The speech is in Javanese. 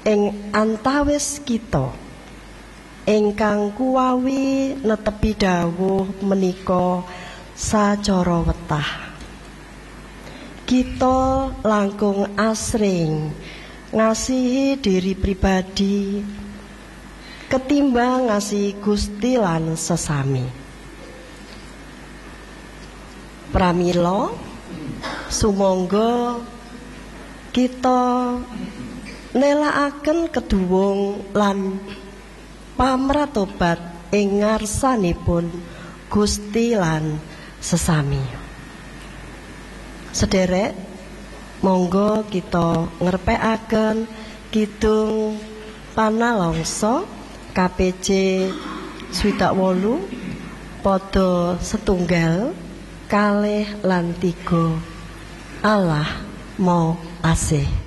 ing antawis kita ingkang kuwawi netepi dawuh menika sacara wetah. Kita langkung asring ngasihi diri pribadi ketimbang ngasihi Gusti lan sesami. Pramila sumangga kita nelakaken keduwung lan pamratobat ing ngarsanipun Gusti lan sesami. Sederek, monggo kita ngerpekaken kidung panalongso KPJ 28 pada setunggal kalih lan 3. Allah mau asih.